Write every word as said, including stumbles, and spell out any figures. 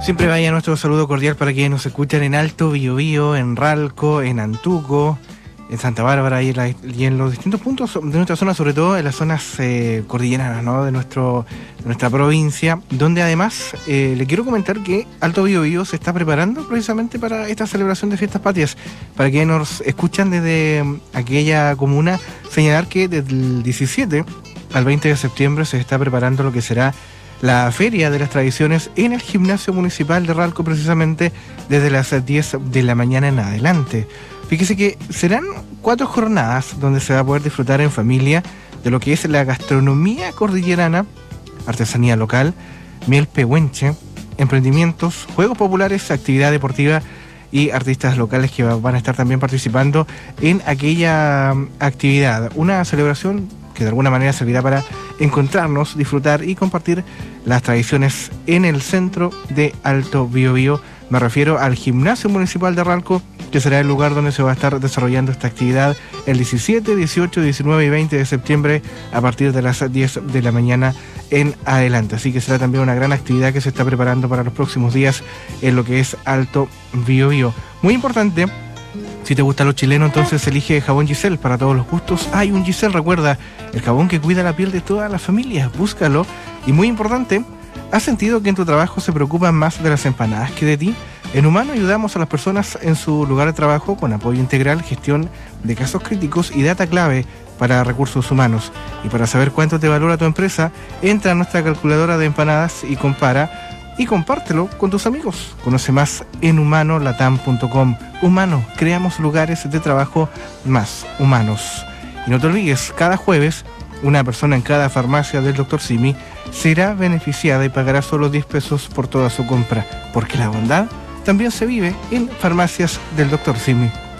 Siempre vaya nuestro saludo cordial para quienes nos escuchan en Alto Biobío, en Ralco, en Antuco, en Santa Bárbara y en, la, y en los distintos puntos de nuestra zona, sobre todo en las zonas eh, cordilleranas, ¿no?, de, nuestro, de nuestra provincia, donde además eh, le quiero comentar que Alto Biobío se está preparando precisamente para esta celebración de fiestas patrias. Para quienes nos escuchan desde aquella comuna, señalar que desde el diecisiete al veinte de septiembre se está preparando lo que será la Feria de las Tradiciones en el Gimnasio Municipal de Ralco, precisamente desde las diez de la mañana en adelante. Fíjese que serán cuatro jornadas donde se va a poder disfrutar en familia de lo que es la gastronomía cordillerana, artesanía local, miel pehuenche, emprendimientos, juegos populares, actividad deportiva y artistas locales que van a estar también participando en aquella actividad. Una celebración que de alguna manera servirá para encontrarnos, disfrutar y compartir las tradiciones en el centro de Alto Biobío. Me refiero al Gimnasio Municipal de Ralco, que será el lugar donde se va a estar desarrollando esta actividad el diecisiete, dieciocho, diecinueve y veinte de septiembre a partir de las diez de la mañana en adelante. Así que será también una gran actividad que se está preparando para los próximos días en lo que es Alto Biobío. Muy importante, si te gusta lo chileno, entonces elige jabón Giselle para todos los gustos. Hay un Giselle, recuerda, el jabón que cuida la piel de todas las familias. Búscalo. Y muy importante, ¿has sentido que en tu trabajo se preocupan más de las empanadas que de ti? En Humano ayudamos a las personas en su lugar de trabajo con apoyo integral, gestión de casos críticos y data clave para recursos humanos. Y para saber cuánto te valora tu empresa, entra a nuestra calculadora de empanadas y compara y compártelo con tus amigos. Conoce más en humano latam punto com. Humano, creamos lugares de trabajo más humanos. Y no te olvides, cada jueves, una persona en cada farmacia del doctor Simi será beneficiada y pagará solo diez pesos por toda su compra, porque la bondad también se vive en farmacias del doctor Simi.